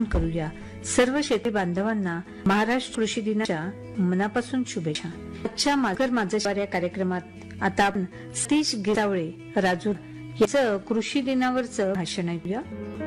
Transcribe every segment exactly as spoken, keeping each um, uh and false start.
करूया. सर्व शेती बांधवांना महाराष्ट्र कृषी दिनाच्या मनापासून शुभेच्छा. आजच्या माझर माझं या कार्यक्रमात आता आपण सतीश गिरावळे राजूर याचं कृषी दिनावरचं भाषण ऐकूया.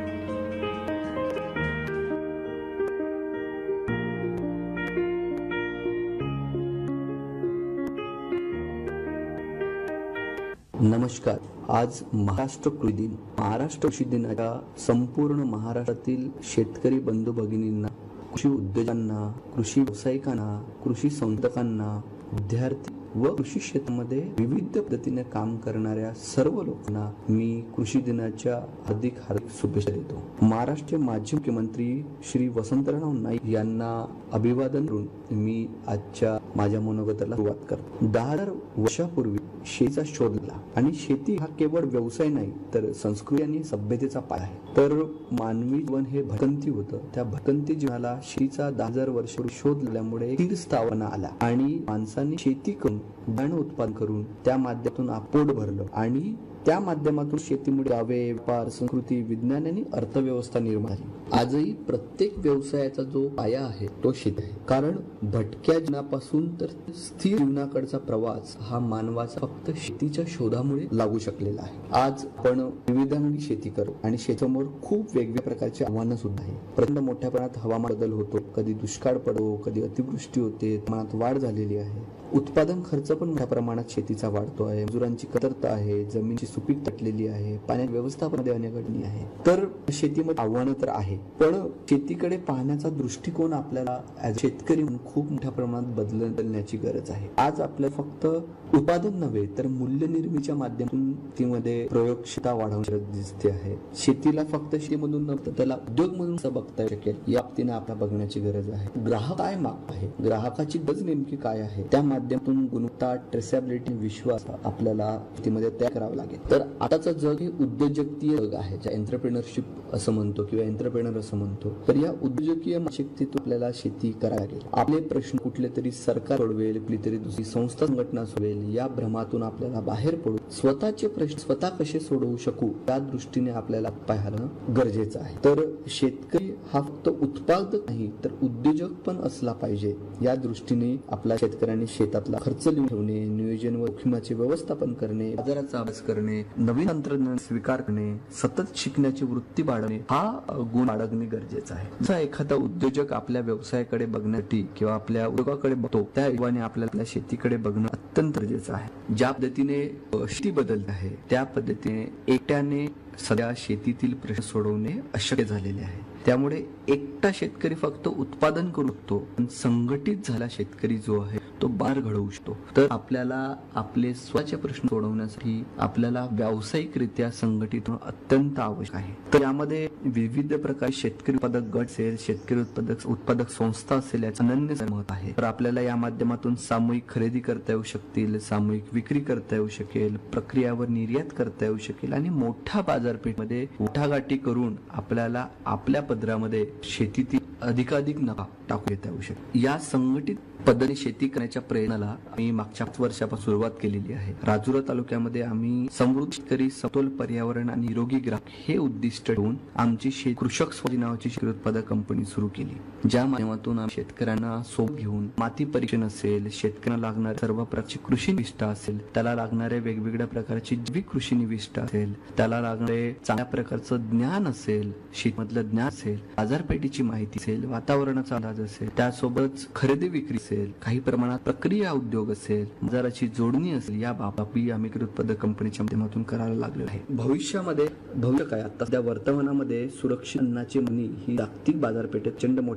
नमस्कार. आज महाराष्ट्र कृषी दिन. महाराष्ट्र कृषी दिनाच्या संपूर्ण महाराष्ट्रातील शेतकरी बंधू भगिनींना, कृषी उद्योजकांना, कृषी व्यावसायिकांना, कृषी संशोधकांना, विद्यार्थी व कृषी क्षेत्रामध्ये विविध पद्धतीने काम करणाऱ्या सर्व लोकांना मी कृषी दिनाच्या हार्दिक हार्दिक शुभेच्छा देतो. महाराष्ट्र माजी मुख्यमंत्री श्री वसंतराव नाईक यांना अभिवादन करून मी आजच्या माझ्या मनोगताला सुरुवात करतो. दहा हजार वर्षापूर्वी शेतीचा शोध लागला आणि शेती हा केवळ व्यवसाय नाही तर संस्कृती आणि सभ्यतेचा पाया आहे. तर मानवी जीवन हे भटकंती होतं. त्या भटकंती जीवनाला शेतीचा दहा हजार वर्षापूर्वी शोध लागल्यामुळे स्थिर स्थावना आला आणि माणसांनी शेती करून धान्य उत्पादन करून त्या माध्यमातून पोट भरलं आणि त्या माध्यमातून शेतीमुळे गावे, व्यापार, संस्कृती, विज्ञान आणि अर्थव्यवस्था निर्माण झाली. आजही प्रत्येक व्यवसायाचा जो पाया आहे तो शेती आहे. कारण भटक्या जीवनापासून तर स्थिर जीवनाकडचा प्रवास हा मानवाचा फक्त शेतीच्या शोधामुळे लागू शकलेला आहे. आज आपण विविधांगी शेती करू आणि शेतीसमोर खूप वेगवेगळ्या प्रकारचे आव्हानं सुद्धा आहे. प्रचंड मोठ्या प्रमाणात हवामान बदल होतो, कधी दुष्काळ पडतो, कधी अतिवृष्टी होते, प्रमाणात वाढ झालेली आहे. उत्पादन खर्च पण मोठ्या प्रमाणात शेतीचा वाढतो आहे. मजुरांची कमतरता आहे, जमिनीची सुपीक तटलेली आहे, पाण्याच्या व्यवस्थापनामध्ये अनेक अडचणी आहे. तर शेतीमध्ये आव्हानं तर आहे, पण शेतीकडे पाहण्याचा दृष्टिकोन आपल्याला शेतकरी म्हणून खूप मोठ्या प्रमाणात बदलण्याची गरज आहे. आज आपल्याला फक्त उत्पादन नव्हे तर मूल्य निर्मितीच्या माध्यमातून शेतीमध्ये प्रयोगशीलता वाढवण्याची गरज दिसते आहे. शेतीला फक्त शेतीमधून न त्याला उद्योग म्हणून बघता शकेल या बाबतीने आपल्याला बघण्याची गरज आहे. ग्राहक काय मागत आहे, ग्राहकाची गरज नेमकी काय आहे, त्या माध्यमातून गुणवत्ता, ट्रेसेबिलिटी, विश्वास आपल्याला शेतीमध्ये तयार करावा लागेल. तर आताचं जग हे उद्योजकीय जग आहे, ज्या एंटरप्रेनरशिप असं म्हणतो किंवा एंटरप्रेनर असं म्हणतो. तर या उद्योजकीय मानसिकतेतून आपल्याला शेती करावी लागेल. आपले प्रश्न कुठले तरी सरकार सोडवेल, कुठली तरी दुसरी संस्था संघटना सोडवेल या भ्रमातून आपल्याला बाहेर पडू स्वतःचे प्रश्न स्वतः कसे सोडवू शकू त्या दृष्टीने आपल्याला पाहायला गरजेचं आहे. तर शेतकरी हा फक्त उत्पादक नाही तर उद्योजक पण असला पाहिजे. या दृष्टीने आपल्या शेतकऱ्यांनी शेतातला खर्च लिहून ठेवणे, नियोजन व जोखीमाचे व्यवस्थापन करणे, बाजाराचा अभ्यास करणे, नवीन तंत्रज्ञान स्वीकार करणे, सतत शिकण्याची वृत्ती बाळगणे हा गुण बाळगणे गरजेचं आहे. जसा एखादा उद्योजक आपल्या व्यवसायाकडे बघण्यासाठी किंवा आपल्या उद्योगाकडे बघतो त्या हिशोबाने आपल्याला शेतीकडे बघणं अत्यंत गरजेचं आहे. ज्या पद्धतीने शेती बदलते आहे त्या पद्धतीने एकट्याने सध्या शेतीतील प्रश्न सोडवणे अशक्य झालेले आहे. त्यामुळे एकटा शेतकरी फक्त उत्पादन करू शकतो, पण संघटित झाला शेतकरी जो आहे तो बार घडवू शकतो. तर आपल्याला आपले स्वतःचे प्रश्न सोडवण्यासाठी आपल्याला व्यावसायिकरित्या संघटित होणं अत्यंत आवश्यक आहे. तर यामध्ये विविध प्रकार शेतकरी उत्पादक गट असेल, शेतकरी उत्पादक उत्पादक संस्था असेल याचं अनन्य महत्व आहे. तर आपल्याला या माध्यमातून सामूहिक खरेदी करता येऊ शकतील, सामूहिक विक्री करता येऊ शकेल, प्रक्रियावर निर्यात करता येऊ शकेल आणि मोठ्या बाजारपेठेमध्ये उठागाठी करून आपल्याला आपल्या पदरामध्ये शेतीतील अधिकाधिक नफा टाकू येता येऊ शकेल. या संघटित पद्धतीने शेती करण्याच्या प्रयत्नाला आम्ही मागच्या पाच वर्षापासून सुरुवात केलेली आहे. राजुरा तालुक्यामध्ये आम्ही समृद्ध शेतकरी, समतोल पर्यावरण आणि निरोगी ग्राहक हे उद्दिष्ट ठेवून आमची शेत कृषक स्वराज नावाची शेती उत्पादक कंपनी सुरू केली, ज्या माध्यमातून आम्ही शेतकऱ्यांना सोबत घेऊन माती परीक्षण असेल, शेतकऱ्यांना लागणारे सर्व प्रकारची कृषी निविष्ठा असेल, त्याला लागणारे वेगवेगळ्या प्रकारची जैविक कृषी निविष्ठा असेल, त्याला लागणारे चांगल्या प्रकारचं ज्ञान असेल, शेतीमधलं ज्ञान असेल, बाजारपेठेची माहिती असेल, वातावरणाचा अंदाज असेल, त्यासोबत खरेदी विक्री असेल, काही प्रमाणात प्रक्रिया उद्योग असेल, बाजाराची जोडणी असेल, या बाबी आम्ही कृषी उत्पादक कंपनीच्या माध्यमातून करायला लागलेलो आहे. भविष्यामध्ये भविष्य काय आता सध्या वर्तमानामध्ये सुरक्षित अन्नाची मागणी ही जागतिक बाजारपेठेत प्रचंड